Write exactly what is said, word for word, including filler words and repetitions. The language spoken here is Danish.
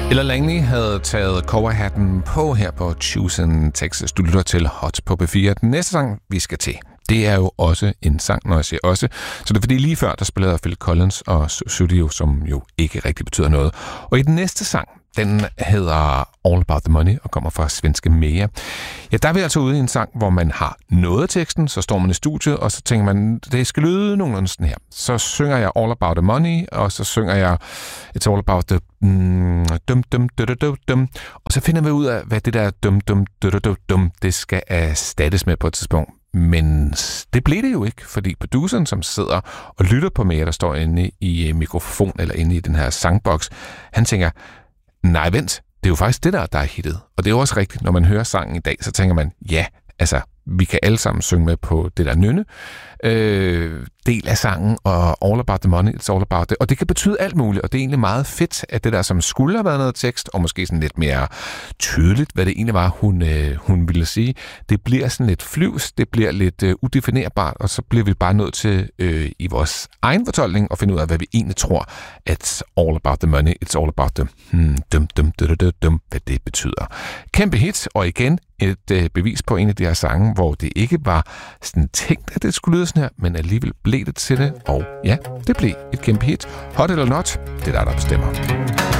Ella Langley havde taget coverhatten på her på Tucson, Texas. Du lytter til Hot på B fire. Den næste sang, vi skal til, det er jo også en sang, når jeg siger også. Så det er fordi lige før, der spillede Phil Collins og Studio, som jo ikke rigtig betyder noget. Og i den næste sang, den hedder All About The Money og kommer fra svenske Mea. Ja, der er vi altså ude i en sang, hvor man har noget af teksten, så står man i studiet, og så tænker man, det skal lyde nogenlunde sådan her. Så synger jeg All About The Money, og så synger jeg It's All About The mm, dum, dum, dum, dum, dum. Og så finder vi ud af, hvad det der dum, dum, dum, dum, dum, det skal erstattes med på et tidspunkt. Men det blev det jo ikke, fordi produceren, som sidder og lytter på Mea, der står inde i mikrofon eller inde i den her sangboks, han tænker, nej, vent, det er jo faktisk det der, der er hittet. Og det er jo også rigtigt, når man hører sangen i dag, så tænker man, ja, altså, vi kan alle sammen synge med på det der nynne øh, del af sangen, og All About The Money, It's All About It. Og det kan betyde alt muligt, og det er egentlig meget fedt, at det der, som skulle have været noget tekst, og måske sådan lidt mere tydeligt, hvad det egentlig var, hun, øh, hun ville sige, det bliver sådan lidt flyvs, det bliver lidt øh, udefinerbart, og så bliver vi bare nødt til øh, i vores egen fortolkning at finde ud af, hvad vi egentlig tror, at All About The Money, It's All About The hmm, dum, dum, dum, dum, dum, hvad det betyder. Kæmpe hit, og igen et øh, bevis på en af de her sange, hvor det ikke var sådan tænkt, at det skulle lyde sådan her, men alligevel blev det til det, og ja, det blev et kæmpe hit. Hot eller not, det er der, der bestemmer.